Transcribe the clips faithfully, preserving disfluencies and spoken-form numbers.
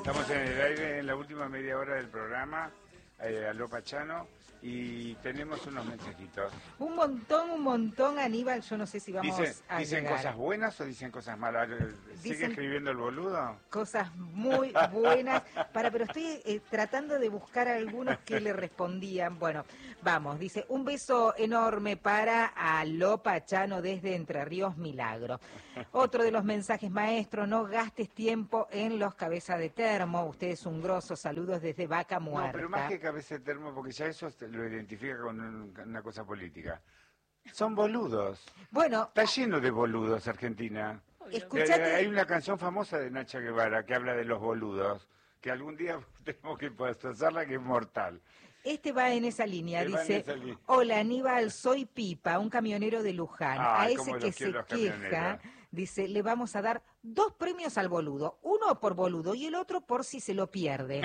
Estamos en el aire en la última media hora del programa, eh, Aló Pachano, y tenemos unos mensajitos. Un montón, un montón, Aníbal, yo no sé si vamos Dicen, a ¿Dicen llegar. cosas buenas o dicen cosas malas? ¿Sigue Dicen escribiendo el boludo? Cosas muy buenas, para, pero estoy eh, tratando de buscar algunos que le respondían. Bueno, vamos, dice, un beso enorme para Aló Pachano desde Entre Ríos, Milagro. Otro de los mensajes, maestro, no gastes tiempo en los cabezas de termo, usted es un grosso, saludos desde Vaca Muerta. No, pero más que cabeza de termo, porque ya eso lo identifica con un- una cosa política. Son boludos. Bueno, Está lleno de boludos Argentina. escuchate. Hay una canción famosa de Nacha Guevara que habla de los boludos, que algún día tenemos que pasarla, que es mortal. Este va en esa línea, Este va en dice, esa línea. hola Aníbal, soy Pipa, un camionero de Luján. Ay, a cómo ese los que quiero se los queja, camioneros. dice, le vamos a dar dos premios al boludo, uno por boludo y el otro por si se lo pierde.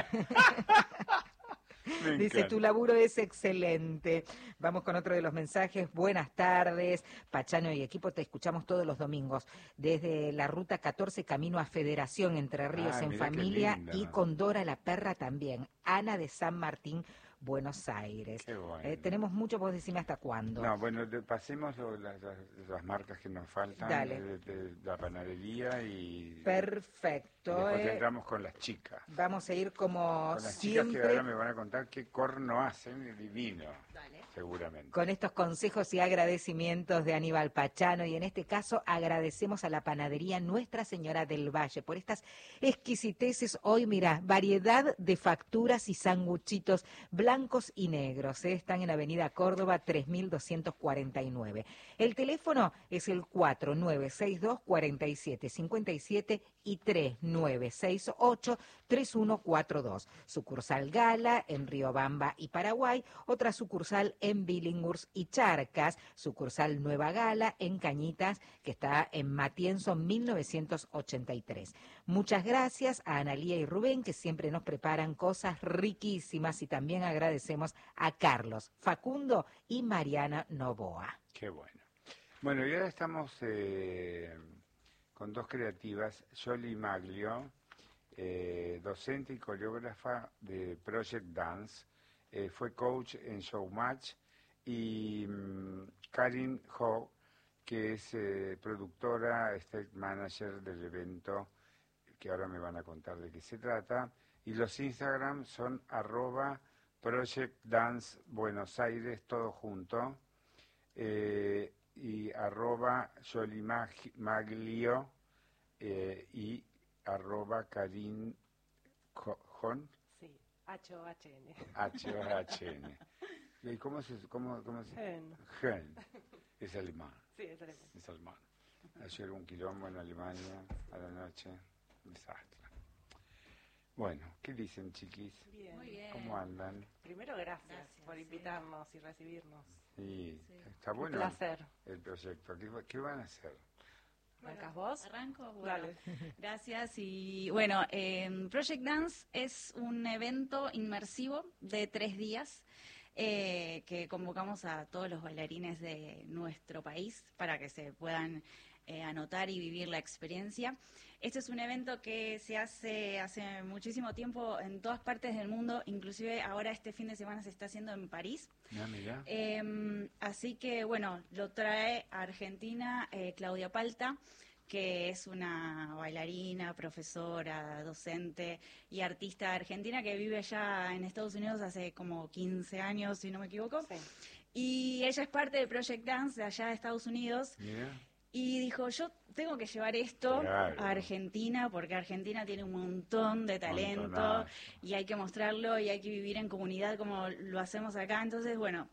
Me Dice, encanta. tu laburo es excelente. Vamos con otro de los mensajes. Buenas tardes, Pachano y equipo, te escuchamos todos los domingos. Desde la ruta catorce, camino a Federación, Entre Ríos, Ah, en mirá qué familia, lindo. y con Dora la perra también. Ana de San Martín, Buenos Aires. Qué bueno. Eh, tenemos mucho, vos decime hasta cuándo. No, bueno, de- pasemos lo- las, las- las marcas que nos faltan, Dale. de, de la panadería y, y Perfecto. después eh. entramos con las chicas. Vamos a ir como Con las chicas que siempre. ahora me van a contar qué corno hacen, divino, Dale. seguramente. Con estos consejos y agradecimientos de Aníbal Pachano, y en este caso agradecemos a la panadería Nuestra Señora del Valle por estas exquisiteces. Hoy, mira, variedad de facturas y sanguchitos blancos y negros. ¿eh? Están en Avenida Córdoba tres mil doscientos cuarenta y nueve. El teléfono es el cuatro nueve seis dos, cuatro siete cinco siete y tres nueve seis ocho, tres uno cuatro dos. Sucursal Gala en Riobamba y Paraguay, otra sucursal en Billinghurst y Charcas, sucursal Nueva Gala en Cañitas, que está en Matienzo mil novecientos ochenta y tres. Muchas gracias a Analía y Rubén, que siempre nos preparan cosas riquísimas, y también agradecemos a Carlos, Facundo y Mariana Novoa. Qué bueno. Bueno, y ahora estamos eh, con dos creativas, Yoli Maglio, eh, docente y coreógrafa de Project Dance, eh, fue coach en Showmatch, y mm, Karin Ho, que es eh, productora, stage manager del evento, que ahora me van a contar de qué se trata, y los Instagram son arroba Project Dance Buenos Aires, todo junto, eh, y arroba Yoli Mag- Maglio, eh, y arroba Karin Jon, Sí, H O H N. H O H N. ¿Y cómo se, cómo, cómo se? Hen. Hen. Es alemán, Sí, es alemán. es alemán. Ayer un quilombo en Alemania a la noche, desastre. Bueno, ¿qué dicen, chiquis? Bien. Muy bien. ¿Cómo andan? Primero, gracias, Gracias, por sí. invitarnos y recibirnos. Y Sí. está Un bueno placer. el proyecto. ¿Qué, va- qué van a hacer? ¿Arrancas vos? Arranco, bueno, Dale. gracias. Y bueno, eh, Project Dance es un evento inmersivo de tres días eh, que convocamos a todos los bailarines de nuestro país para que se puedan eh, anotar y vivir la experiencia. Este es un evento que se hace hace muchísimo tiempo en todas partes del mundo, inclusive ahora este fin de semana se está haciendo en París. Ah, mirá. Eh, así que, bueno, lo trae a Argentina eh, Claudia Palta, que es una bailarina, profesora, docente y artista argentina que vive ya en Estados Unidos hace como quince años, si no me equivoco. Sí. Y ella es parte de Project Dance de allá de Estados Unidos. Mirá. Y dijo, yo tengo que llevar esto Claro. a Argentina, porque Argentina tiene un montón de talento Montonazo. y hay que mostrarlo y hay que vivir en comunidad como lo hacemos acá. Entonces, bueno,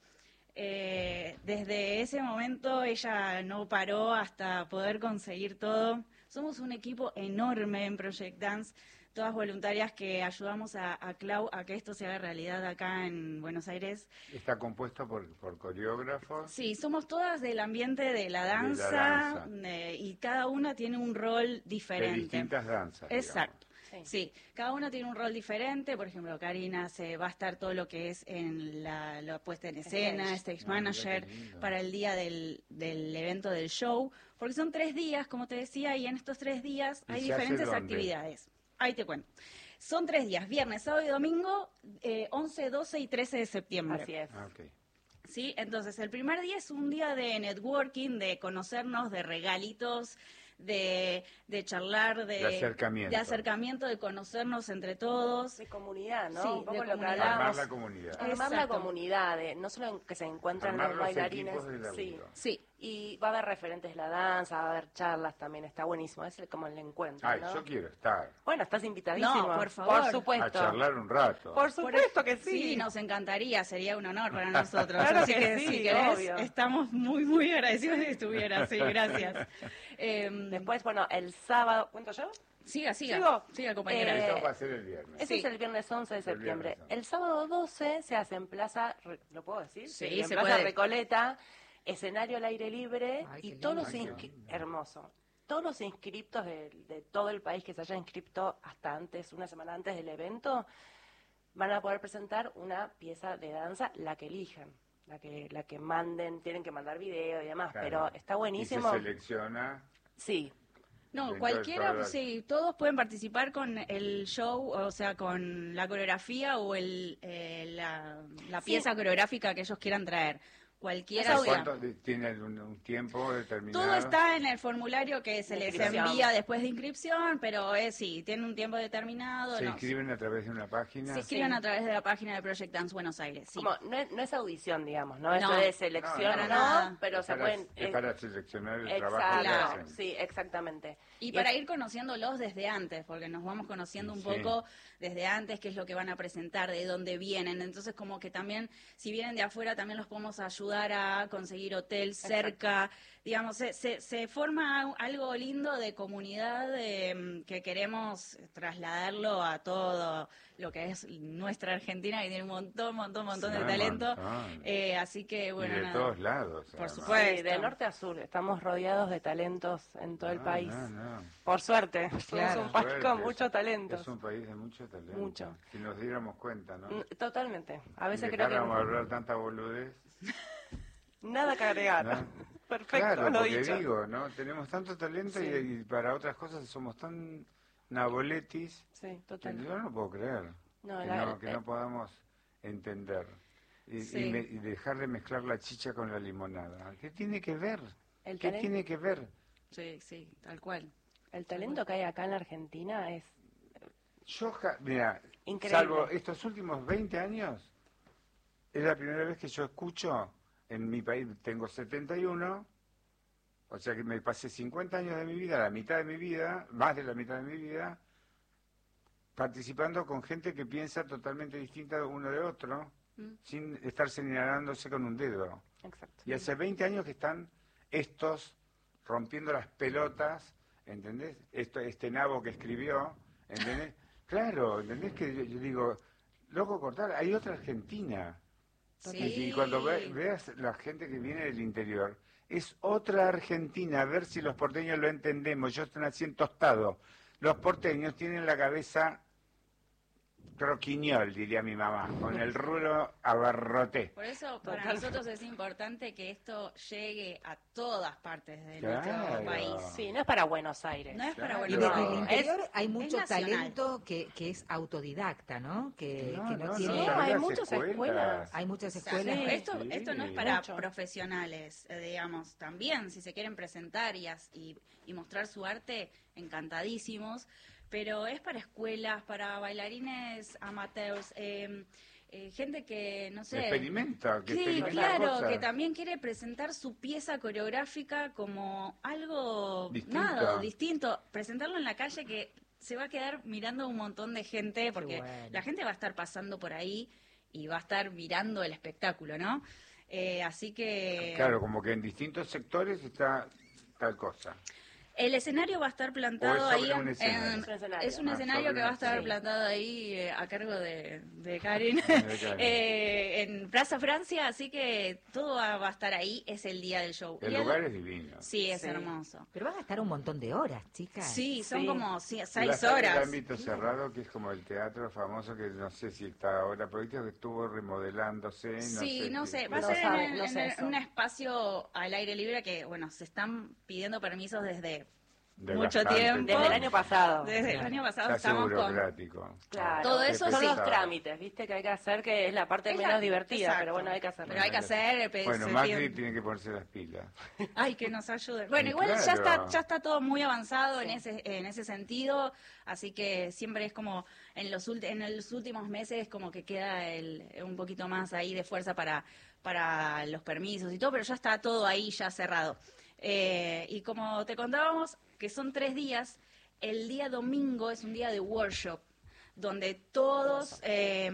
eh, desde ese momento ella no paró hasta poder conseguir todo. Somos un equipo enorme en Project Dance, todas voluntarias que ayudamos a, a Clau a que esto se haga realidad acá en Buenos Aires. Está compuesto por, por coreógrafos. Sí, somos todas del ambiente de la danza, danza. eh, y cada una tiene un rol De diferente. distintas danzas. Exacto. Sí. Sí, cada uno tiene un rol diferente. Por ejemplo, Karina se va a estar todo lo que es en la, la puesta en escena, Stage. stage Ah, mira manager, qué lindo. para el día del, del evento del show, porque son tres días, como te decía, y en estos tres días ¿Y hay se hace diferentes dónde? actividades. Ahí te cuento. Son tres días, viernes, sábado y domingo, eh, once, doce y trece de septiembre. Así es. Ah, ok. ¿Sí? Entonces, el primer día es un día de networking, de conocernos, de regalitos, de, de charlar, de, De acercamiento. de acercamiento, de conocernos entre todos. De comunidad, ¿no? Sí, Un poco de lo que comunidad. Armar hablábamos. la comunidad. Armar la Exacto. comunidad, de, no solo en que se encuentran Armar los los bailarines. equipos de laburo. Sí. Sí. Y va a haber referentes de la danza, va a haber charlas también, está buenísimo. Es el- como el encuentro, Ay, ¿no? yo quiero estar. Bueno, estás invitadísimo. No, por favor. Por supuesto. A charlar un rato. Por supuesto que sí. Sí, nos encantaría, sería un honor para nosotros. Claro Así que que, sí, si querés, obvio. estamos muy, muy agradecidos de que estuviera. Sí, gracias. Eh, Después, bueno, el sábado, ¿cuento yo? siga, siga. ¿Sigo? Siga, compañera. Eh, Eso va a ser el viernes. Ese Sí. es el viernes once de El viernes septiembre. once. El sábado doce se hace en Plaza, Re- ¿lo puedo decir? Sí, en se Plaza puede. Recoleta, escenario al aire libre Ay, qué y todos los lindo. inscri- Ay, qué lindo. hermoso. Todos los inscriptos de, de todo el país que se hayan inscrito hasta antes, una semana antes del evento, van a poder presentar una pieza de danza, la que elijan, la que la que manden, tienen que mandar video y demás, Claro. pero está buenísimo. Y se selecciona. Sí, No, Dentro de cualquiera, todas las- sí, todos pueden participar con el show, o sea, con la coreografía o el, eh, la, la Sí. pieza coreográfica que ellos quieran traer. Cualquiera Esa sea. ¿Cuánto de- tiene un, un tiempo determinado? Todo está en el formulario que se De les inscripción. envía después de inscripción, pero es sí, tiene un tiempo determinado. ¿Se no, inscriben a través de una página? se inscriben Sí. a través de la página de Project Dance Buenos Aires. Sí. como no es, no es audición, digamos, ¿no? No. Esto es selección, No, no, para nada. pero Es se para- pueden... Es eh, para seleccionar el trabajo que Exacto, hacen. sí, exactamente. Y Y para es- ir conociéndolos desde antes, porque nos vamos conociendo un Sí. poco desde antes qué es lo que van a presentar, de dónde vienen. Entonces, como que también, si vienen de afuera, también los podemos ayudar a conseguir hotel cerca. Digamos, se, se, se forma algo lindo de comunidad eh, que queremos trasladarlo a todo lo que es nuestra Argentina, que tiene un montón, montón, montón Sí, de un talento. montón. Eh, así que, bueno, y de nada. todos lados. Por además. supuesto. Sí, de norte a sur, estamos rodeados de talentos en todo el No, país. no, no. Por suerte, somos Claro. un país Suerte, con es- muchos talentos. Es un país de mucho talento. Mucho. Si nos diéramos cuenta, ¿no? Mm, Totalmente. A Si veces creo que dejáramos hablar tanta boludez. nada que agregar. ¿no? Perfecto, Claro, lo porque dicho. digo, ¿no? Tenemos tanto talento Sí. y, y para otras cosas somos tan naboletis Sí, que total. yo no puedo creer No, que, la- no, que eh, no podamos entender y, Sí. y me- y dejar de mezclar la chicha con la limonada. ¿Qué tiene que ver? El ¿Qué talento- tiene que ver? Sí, sí, tal cual. El talento que hay acá en la Argentina es Yo, ja- mira, Increíble. salvo estos últimos veinte años, es la primera vez que yo escucho, en mi país tengo setenta y uno, o sea que me pasé cincuenta años de mi vida, la mitad de mi vida, más de la mitad de mi vida, participando con gente que piensa totalmente distinta uno de otro, Mm. sin estar señalándose con un dedo. exacto. Y hace veinte años que están estos rompiendo las pelotas, ¿entendés? Esto, este nabo que escribió, ¿entendés? Claro, ¿entendés? Que yo, yo digo, loco cortar, hay otra Argentina. Sí. Y, y cuando ve- veas la gente que viene del interior, es otra Argentina, a ver si los porteños lo entendemos. Yo estoy así tostado. Los porteños tienen la cabeza croquiñol, diría mi mamá, con el rulo abarroté. Por eso, para Total. nosotros es importante que esto llegue a todas partes de Claro. nuestro país. Sí, no es para Buenos Aires. No es para Claro. Y Buenos desde el No, Aires. interior hay mucho nacional. talento que, que es autodidacta, ¿no? Que No, que no, no, tiene... no, no, hay las muchas escuelas. Hay muchas O sea, escuelas. sí. esto, Sí. esto no es para Mucho. profesionales, eh, digamos, también si se quieren presentar y, as- y, y mostrar su arte, encantadísimos, pero es para escuelas, para bailarines amateurs, eh, eh, gente que, no sé... Experimenta, que Sí, experimenta claro, cosas. que también quiere presentar su pieza coreográfica como algo Distinto. nada, distinto, presentarlo en la calle que se va a quedar mirando un montón de gente, porque bueno. la gente va a estar pasando por ahí y va a estar mirando el espectáculo, ¿no? Eh, así que Claro, como que en distintos sectores está tal cosa. el escenario va a estar plantado O es sobre ahí un en- escenario. en- Es un escenario. es un Ah, escenario sobre que un va a estar escenario. plantado ahí eh, a cargo de, de Karen, De Karen. eh, en Plaza Francia, así que todo va, va a estar ahí, es el día del show. El Y el- lugar es divino. Sí, es Sí. hermoso. Pero van a estar un montón de horas, chicas. Sí, son Sí. como si- Y va a seis estar horas. el ámbito cerrado, que es como el teatro famoso, que no sé si está ahora, pero creo que estuvo remodelándose. No Sí, sé no si- sé, va a No ser en sabe, el- no en sé el- eso. un espacio al aire libre que, bueno, se están pidiendo permisos desde mucho Bastante, tiempo. Desde el año pasado. Desde el año pasado se hace estamos con... burocrático. Claro. Todo Qué eso son sí. los pesado. trámites, viste, que hay que hacer, que es la parte Es la- menos divertida, exacto. pero bueno, hay que hacerlo. Pero hay que hacer... el pe- Bueno, se Macri pide- tiene que ponerse las pilas. Ay, que nos ayude. Bueno, Y igual ya claro. está ya está todo muy avanzado en Sí. ese en ese sentido, así que siempre es como en los ulti- en los últimos meses como que queda el, un poquito más ahí de fuerza para para los permisos y todo, pero ya está todo ahí ya cerrado. Eh, y como te contábamos, que son tres días, el día domingo es un día de workshop, donde todos eh,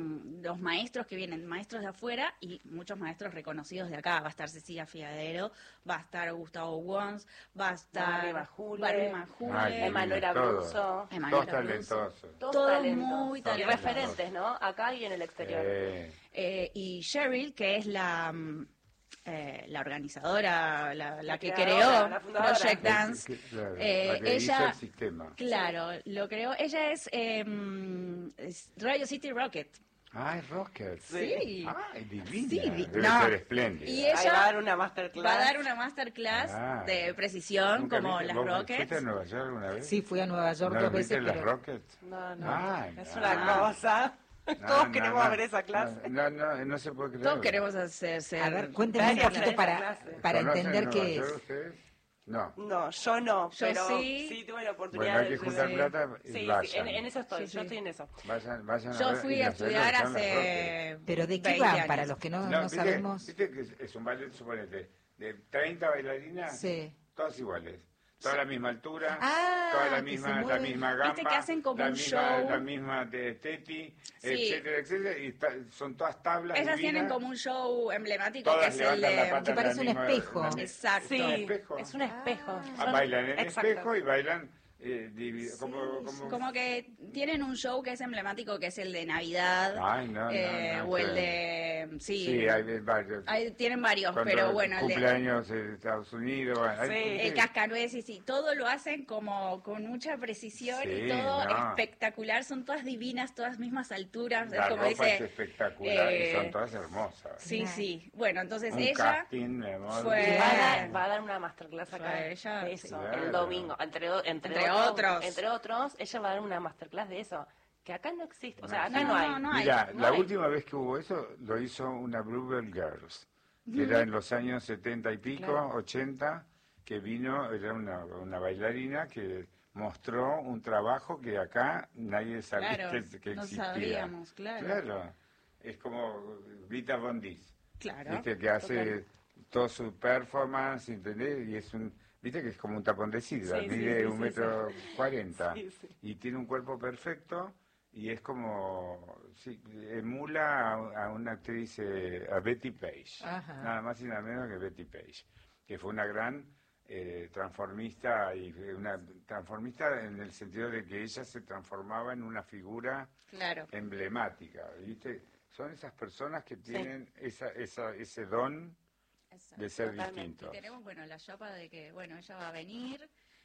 los maestros que vienen, maestros de afuera y muchos maestros reconocidos de acá, va a estar Cecilia Fiadero, va a estar Gustavo Wons, va a estar Barbie Majule, Barbie Majule, Ay, Emanuel divino, Abruzzo. todos. Emanuel Todos Abruzzo. talentosos. Todos Todos talentos. muy Y talentosos. referentes, ¿no? Acá y en el exterior. Eh, eh, y Cheryl, que es la, mm, eh, la organizadora, la, la La que creadora, creó la fundadora. Project Dance. que- claro, Eh, la que hizo ella- el sistema. Claro, lo creó. Ella es, eh, mm, es Radio City Rocket. Ay, Rocket. Sí. Ay, divina. Sí, di- Debe no. ser espléndida. Y Ahí ella va a dar una masterclass. va a dar una masterclass Ah. de precisión ¿Nunca como viste- las vos Rockets. ¿Fuiste a Nueva York alguna vez? Sí, fui a Nueva York ¿No dos viste veces, las pero... Rockets? No, no. Ay, es no. una cosa. No, Todos no, queremos no. ver esa clase. No, no, no, no se puede creer. Todos queremos hacer ser... A ver, cuéntenme un Varias poquito de esa para, clase. para ¿Conocen entender Nueva qué York es. ustedes? No. No, yo no, Yo pero sí. sí, tuve la oportunidad Bueno, hay que de... juntar sí. plata y Sí, sí, vayan. en, en eso estoy, Sí, yo sí. estoy en eso. Vayan, vayan Yo ver fui y a hacer lo estudiar que son las Rockets. hace Pero ¿de qué veinte van? años. Para los que no, no, No, ¿viste? sabemos. Viste que es, es un ballet, suponete, de treinta bailarinas, Sí. todas iguales. Toda la misma altura, Ah, toda la que misma, se la mueven. misma gamba, Viste que hacen como la, un misma, show. la misma de teti, Sí. etcétera, etcétera, y ta- son todas tablas Ellas divinas. tienen como un show emblemático Todas que es el levantan la de... pata que en parece la un misma- espejo. en la mi- Exacto. Sí, ¿Un espejo? es un espejo. Ah, Son- bailan en exacto. espejo y bailan eh, divi- como, como... Como que tienen un show que es emblemático, que es el de Navidad, Ay, no, no, eh, no, o el sí. de... Sí, Sí, hay varios. hay- tienen varios, Cuando pero bueno, el de... cumpleaños en Estados Unidos. hay- Sí. hay- El cascanueces y todo lo hacen como con mucha precisión Sí, y todo no. espectacular, son todas divinas, todas mismas alturas, La como ropa dice, es espectacular eh, y son todas hermosas. sí, sí. Bueno, entonces Un ella casting, mi amor. fue- Y va, a dar, va a dar una masterclass acá Fue ella, de sí. eso, Claro. el domingo, entre, o- entre, Entre otros. Entre otros, ella va a dar una masterclass de eso, que acá no existe, o sea, No acá no, existe. hay. No, no hay. Mira, no la hay. última vez que hubo eso lo hizo una Bluebell Girls, que era en los años setenta y pico, Claro. ochenta, que vino, era una, una bailarina que mostró un trabajo que acá nadie sabía claro, que, que no existía. sabíamos, claro. Claro, es como Vita Bondis, Claro. ¿viste? Que hace todo su performance, ¿entendés? Y es un, viste que es como un tapón de sidra, Sí, sí, mide sí, un sí, metro cuarenta Sí, sí. y tiene un cuerpo perfecto y es como, sí, emula a, a una actriz, eh, a Betty Page, Ajá. nada más y nada menos que Betty Page, que fue una gran eh, transformista, y una transformista en el sentido de que ella se transformaba en una figura Claro. emblemática, ¿viste? Son esas personas que tienen esa, esa, ese don Exacto. de ser Totalmente. Y distintos. tenemos, bueno, la chapa de que, bueno, ella va a venir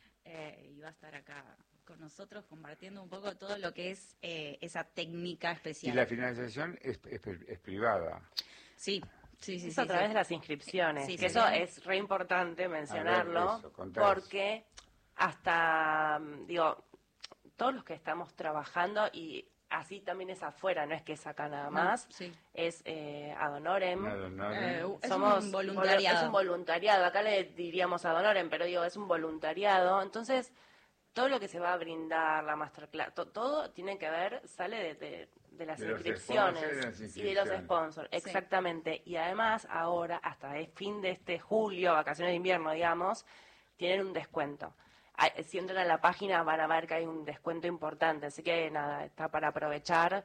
eh, y va a estar acá con nosotros compartiendo un poco todo lo que es eh, esa técnica Y especial. la financiación es, es, es privada. Sí, sí, sí. Es sí, a través sí. de las inscripciones, Sí, que sí, eso sí. es re importante mencionarlo, eso, contá eso. porque hasta, mm, digo, todos los que estamos trabajando, y así también es afuera, no es que es acá nada más, Sí. es eh, ad honorem. No, no, Eh, no. es Somos un voluntariado. Es un voluntariado, acá le diríamos ad honorem, pero digo, es un voluntariado, entonces todo lo que se va a brindar, la masterclass, to- todo tiene que ver, sale de, de- de las De los inscripciones sponsors y de las y de los inscripciones. sponsors, Sí. exactamente. Y además ahora, hasta el fin de este julio, vacaciones de invierno, digamos, tienen un descuento. Ah, Si entran a la página van a ver que hay un descuento importante, así que nada, está para aprovechar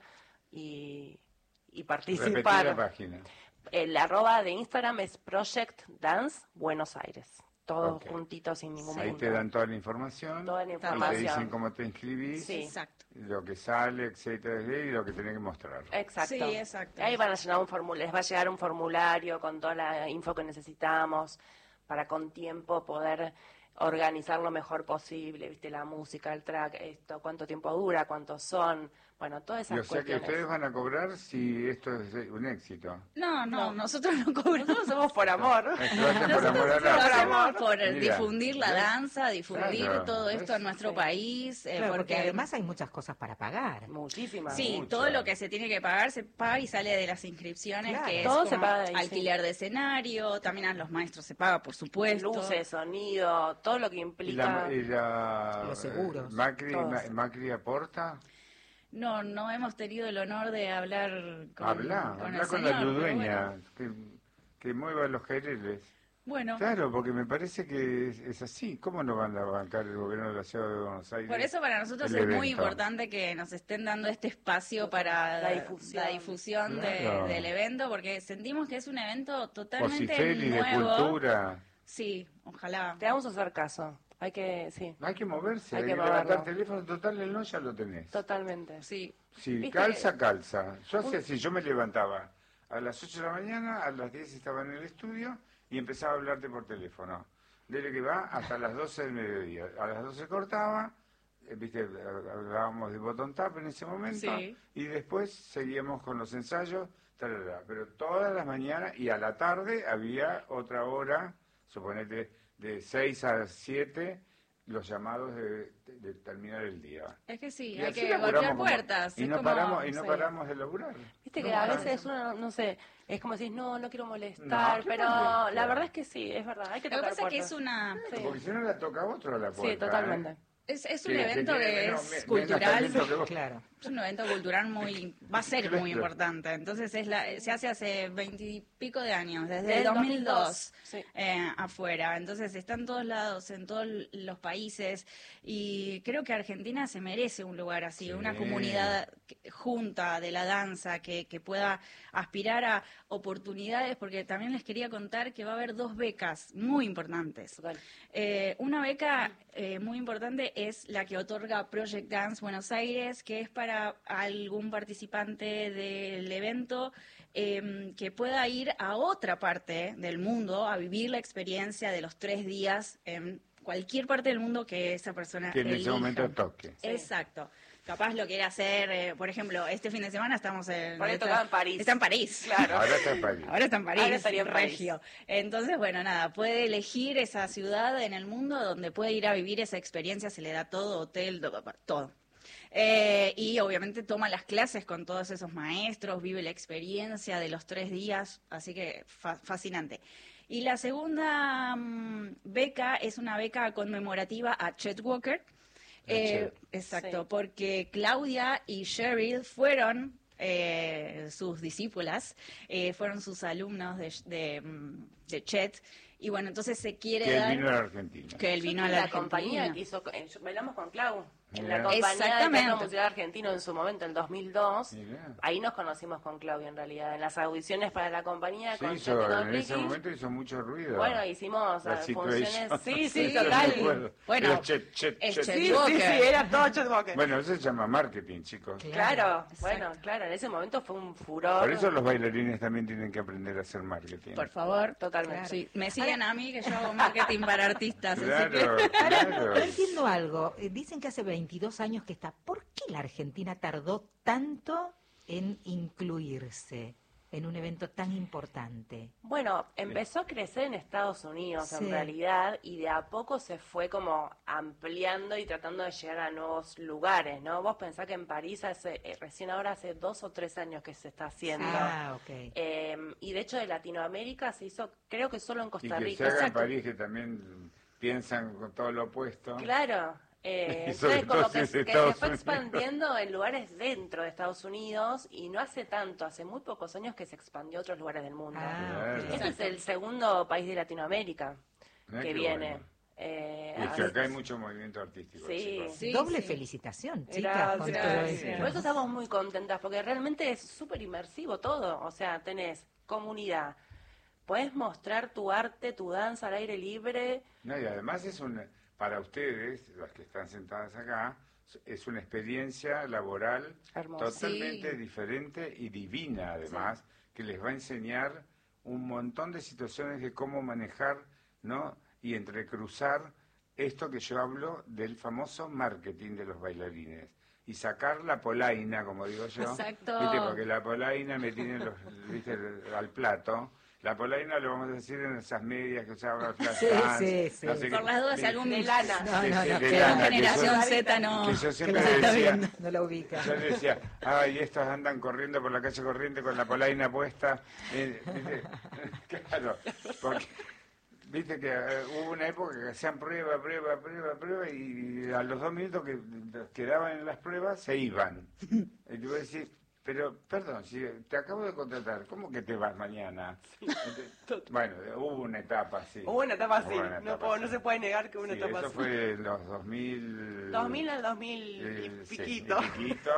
y, y Repetí participar. la página. El arroba de Instagram es Project Dance Buenos Aires. Todos Ok. juntitos sin ningún Ahí punto. te dan toda la información, Toda la y te información. dicen cómo te inscribís, Sí. Exacto. lo que sale, etcétera, y lo que tenés que mostrar. Exacto. Sí, exacto. Ahí van a llenar un formulario, les va a llegar un formulario con toda la info que necesitamos para con tiempo poder organizar lo mejor posible, viste, la música, el track, esto, cuánto tiempo dura, cuántos son, Bueno, todas esas Y o sea que cuestiones. ustedes van a cobrar si esto es un éxito. No, no, No. nosotros no cobramos. Nosotros somos por amor. Lo hacen por Nosotros amor al lo arte. hacemos por Mira, difundir la ¿ves? danza, difundir Claro, todo esto ¿ves? en nuestro Sí. país, eh, Claro, porque porque además hay muchas cosas para pagar. Muchísimas. sí, mucho. todo lo que se tiene que pagar se paga y sale de las inscripciones, Claro. que es Todo se como paga de ahí, sí. alquiler de escenario, también a los maestros se paga, por supuesto. Luces, sonido, todo lo que ¿Y implica. la, y la- Los seguros. Macri, Todos. Ma- Macri aporta? No, no hemos tenido el honor de hablar con, Habla, con habla el con señor, la pero ludueña, bueno. que, que mueva los jaireles. Bueno, Claro, porque me parece que es, es así. ¿Cómo no van a bancar el gobierno de la ciudad de Buenos Aires? por eso para nosotros el es muy evento? importante que nos estén dando este espacio para La difusión. la difusión de- Claro. del evento, porque sentimos que es un evento totalmente Ocifeli de nuevo. cultura. Sí, ojalá. Te vamos a hacer caso. Hay que, sí, Hay que moverse, Hay hay, que que levantar moverlo. teléfono, total, el no ya lo tenés. totalmente. Sí, Si Viste calza, que- calza. Yo hacía así, yo me levantaba a las ocho de la mañana, a las diez estaba en el estudio y empezaba a hablarte por teléfono. Desde que va hasta las doce del mediodía. A las doce cortaba, eh, viste, hablábamos de botón tap en ese momento, Sí. y después seguíamos con los ensayos, tarara. Pero todas las mañanas y a la tarde había otra hora, suponete, de seis a siete, los llamados de, de- de terminar el día. es que sí, Y hay así que laburamos golpear como- puertas. Y es no, como- paramos, y no sí. paramos de laburar. Viste No que a paramos. veces uno, no sé, es como decir, no, no quiero molestar, No, ¿qué pero molesta? la verdad es que sí, es verdad, hay que Lo que tocar pasa es que es puertas. una Sí. Porque si no la toca otro a la puerta. Sí, totalmente. ¿eh? es, es un Que- evento tiene que menos- es me- menos cultural. talento que vos. Claro. Es un evento cultural muy, va a ser muy Claro. importante. Entonces es la, se hace hace veintipico de años, desde Del el dos mil dos, dos mil dos, sí. eh, afuera. Entonces está en todos lados, en todos los países. Y creo que Argentina se merece un lugar así, Sí. una comunidad que- junta de la danza que, que pueda aspirar a oportunidades, porque también les quería contar que va a haber dos becas muy importantes. Total. Eh, una beca eh, muy importante es la que otorga Project Dance Buenos Aires, que es para algún participante del evento eh, que pueda ir a otra parte del mundo a vivir la experiencia de los tres días en cualquier parte del mundo que esa persona Que en ese elija. momento toque. Sí. Exacto. Capaz lo quiere hacer, eh, por ejemplo, este fin de semana estamos en... Por ahí esta- tocaba en París. Está en París. Claro. Ahora está en París. Ahora está en París, Ahora estaría en París. regio. Entonces, bueno, nada, puede elegir esa ciudad en el mundo donde puede ir a vivir esa experiencia, se le da todo, hotel, todo. todo. Eh, y obviamente toma las clases con todos esos maestros, vive la experiencia de los tres días, así que fa- fascinante. Y la segunda mm, beca es una beca conmemorativa a Chet Walker. A Eh, Chet. exacto, Sí. porque Claudia y Cheryl fueron eh, sus discípulas, eh, fueron sus alumnos de, de, mm, de Chet, y bueno, entonces se quiere Que él dar... vino a la Argentina. que él Yo vino a tuve la la Argentina. compañía que hizo, eh, yo- bailamos con Clau, en Mirá. la compañía de Exactamente. teatro musical argentino en su momento, en dos mil dos. Mirá. Ahí nos conocimos con Claudia en realidad, en las audiciones para la compañía Sí, con hizo- Chet y con en ese Ricky. momento hizo mucho ruido. Bueno, hicimos La eh, situation. funciones, sí, sí, Eso total. recuerdo. Bueno, Era Chet, Chet, es Chet. Chet Sí, sí, Walker. sí, era todo Chet Walker. Bueno, eso se llama marketing, chicos. Claro, Exacto. bueno, claro, en ese momento fue un furor. Por eso los bailarines también tienen que aprender a hacer marketing. Por favor. Totalmente. Sí, me siguen a mí que yo hago marketing para artistas, así que... Claro, claro. No entiendo algo. Eh, Dicen que hace veintidós años que está. ¿Por qué la Argentina tardó tanto en incluirse en un evento tan importante? Bueno, empezó a crecer en Estados Unidos Sí. en realidad y de a poco se fue como ampliando y tratando de llegar a nuevos lugares, ¿no? Vos pensás que en París hace, eh, recién ahora hace dos o tres años que se está haciendo. Ah, ok. Eh, y de hecho de Latinoamérica se hizo, creo que solo en Y Costa que se Rica. haga en Exacto. París, que también piensan con todo lo opuesto. Claro. Eh, Y sobre entonces como todo que, si es que Estados se fue Unidos. expandiendo en lugares dentro de Estados Unidos y no hace tanto, hace muy pocos años que se expandió a otros lugares del mundo. Ah, ok. Este es el segundo país de Latinoamérica Mirá que qué viene. bueno. Eh, Y así- que acá hay mucho movimiento artístico. Sí. chicos. Sí, Doble sí. felicitación, chicas, Gracias. con todo Gracias. esto. Por eso estamos muy contentas, porque realmente es súper inmersivo todo. O sea, tenés comunidad, podés mostrar tu arte, tu danza al aire libre. No, y además es un, para ustedes, las que están sentadas acá, es una experiencia laboral Hermosa. totalmente Sí. diferente y divina, además, que les va a enseñar un montón de situaciones de cómo manejar, ¿no? Y entrecruzar esto que yo hablo del famoso marketing de los bailarines. y sacar la polaina, como digo yo. Exacto. ¿Viste? Porque la polaina me tiene los, ¿viste? al plato. La polaina lo vamos a decir en esas medias que usaban las Sí, trans, sí, sí. no sé Por qué. las dudas, De- algún de lana. No, de- no, de no, que lana, la que generación yo- Z no, que yo que siempre no la está decía, viendo, no la ubica. yo le decía, ay, estos andan corriendo por la calle Corriente con la polaina puesta. Eh, ¿viste? Claro, porque viste que eh, hubo una época que hacían prueba, prueba, prueba, prueba, y a los dos minutos que quedaban en las pruebas se iban. Y yo decía, pero perdón, si te acabo de contratar, ¿cómo que te vas mañana? Entonces, bueno, hubo una etapa así. Hubo una etapa así, Hubo una no, etapa puedo- así. no se puede negar que hubo una Sí, etapa eso así. fue en los dos mil... dos mil al dos mil eh, y sí, piquito. y piquito,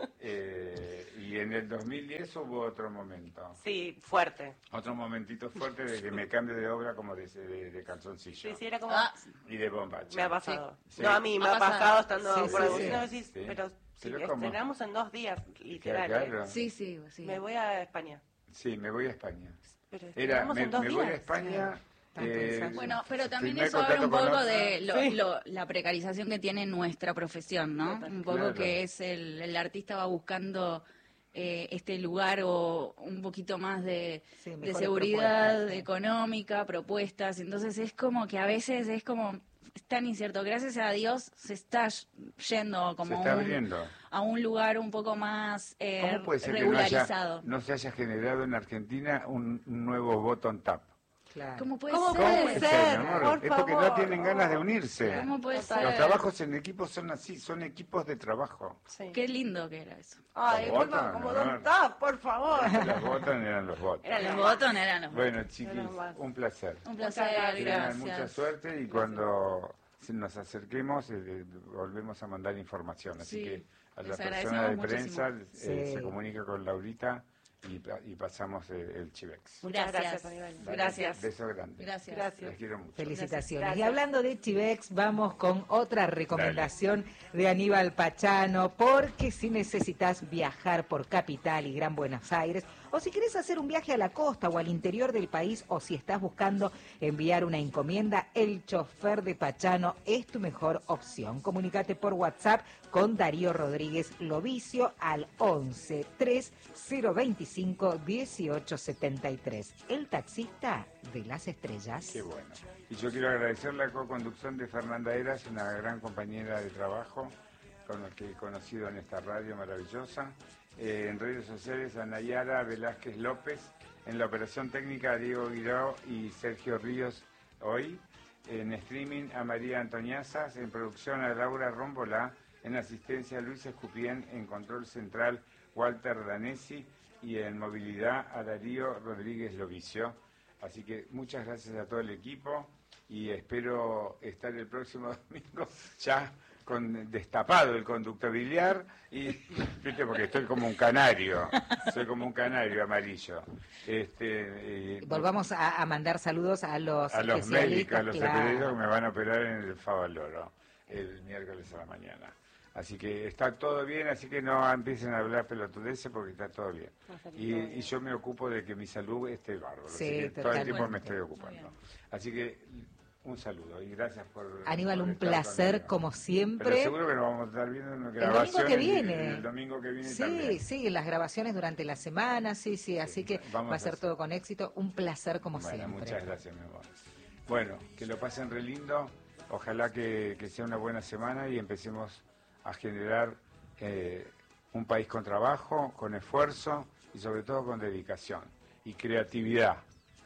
eh, y en el dos mil diez hubo otro momento. Sí, fuerte. Otro momentito fuerte de que me cambio de obra como de, de, de calzoncillo. Sí, sí, era como... Ah, Y de bombacha. Me ha pasado. Sí. No, a mí me Ha ha pasado. pasado estando Sí, por sí, algún sí. sitio, decís, Sí. pero si Pero ¿cómo? estrenamos en dos días, literal, Claro, ¿eh? claro. sí, sí, sí. Me voy a España. Sí, me voy a España. Pero Era, estrenamos me, en dos me días. voy a España. Tanto eh, desastre. Bueno, pero también firmé eso habla un contrato con poco otra. de lo, Sí. lo- la precarización que tiene nuestra profesión, ¿no? Total. Un poco Claro. que es el, el artista va buscando eh, este lugar o un poquito más de, Sí, de mejores seguridad propuestas, sí. económica, propuestas. Entonces es como que a veces es como es tan incierto. Gracias a Dios se está yendo como se está un- abriendo. a un lugar un poco más eh, ¿Cómo puede ser que no, haya, regularizado. no se haya generado en Argentina un, un nuevo bottom tap? Claro. ¿Cómo puede ¿Cómo ser? puede En ser? serio, amor, Por es porque no favor. tienen ganas de unirse. ¿Cómo puede Total. ser? Los trabajos en equipo son así, son equipos de trabajo. Sí. Qué lindo que era eso. Ay, Los vuelvan votan, como ¿no? Don Tap, por favor. Los votan eran los votos. Era Los lo botones eran los Bueno, chiquis, Menos mal. un placer. Un placer, Muchas Que tengan gracias. mucha suerte y cuando se nos acerquemos eh, volvemos a mandar información. Así Sí, que a la les persona de agradecemos prensa muchísimo. eh, Sí. se comunica con Laurita y, pa- y pasamos el, el Chivex. Muchas Gracias. gracias, Aníbal. Dale, Gracias. Beso grande. Gracias. Gracias. Les quiero mucho. Felicitaciones. Gracias. Y hablando de Chivex, vamos con otra recomendación de Aníbal Pachano, porque si necesitas viajar por Capital y Gran Buenos Aires, o si quieres hacer un viaje a la costa o al interior del país, o si estás buscando enviar una encomienda, el chofer de Pachano es tu mejor opción. Comunícate por WhatsApp con Darío Rodríguez Lovicio al once tres cero veinticinco dieciocho setenta y tres. El taxista de las estrellas. Qué bueno. Y yo quiero agradecer la co-conducción de Fernanda Eras, una gran compañera de trabajo con la que he conocido en esta radio maravillosa. Eh, en redes sociales a Nayara Velázquez López, en la operación técnica a Diego Guirao y Sergio Ríos hoy, en streaming a María Antoniazas, en producción a Laura Rómbola, en asistencia a Luis Escupien, en control central Walter Danesi y en movilidad a Darío Rodríguez Lovicio. Así que muchas gracias a todo el equipo y espero estar el próximo domingo ya con destapado el conducto biliar y viste porque estoy como un canario, soy como un canario amarillo. Este, eh, Volvamos a, a mandar saludos a los a los médicos, especialistas, a los claro. especialistas que me van a operar en el Favaloro el miércoles a la mañana. Así que está todo bien, así que no empiecen a hablar pelotudeces porque está todo bien. Y, y yo me ocupo de que mi salud esté bárbaro. Sí, así que todo el tiempo me totalmente. estoy ocupando. Así que un saludo y gracias por... Aníbal, por un estar placer conmigo. como Pero siempre. seguro que nos vamos a estar viendo en una domingo grabación que el- viene. El, domingo que viene Sí, también. sí, las grabaciones durante la semana, sí, sí, así que vamos va a a ser hacer. todo con éxito. Un placer como Bueno, siempre. muchas gracias, mi amor. Bueno, que lo pasen re lindo. Ojalá que, que sea una buena semana y empecemos a generar eh, un país con trabajo, con esfuerzo y sobre todo con dedicación y creatividad.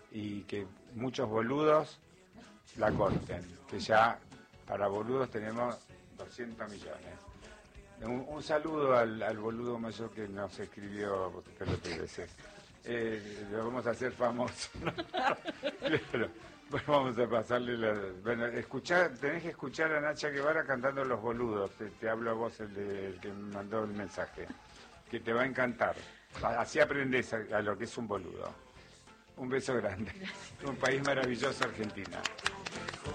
Y que muchos boludos la corten, que ya para boludos tenemos doscientos millones. Un, un saludo al, al boludo mayor que nos escribió pelotudeces. Eh, lo vamos a hacer famoso. ¿No? Claro. Bueno, vamos a pasarle la... Bueno, escuchar, tenés que escuchar a Nacha Guevara cantando Los Boludos. Te, te hablo a vos, el, de, el que me mandó el mensaje. Que te va a encantar. Así aprendes a, a lo que es un boludo. Un beso grande. Un país maravilloso, Argentina.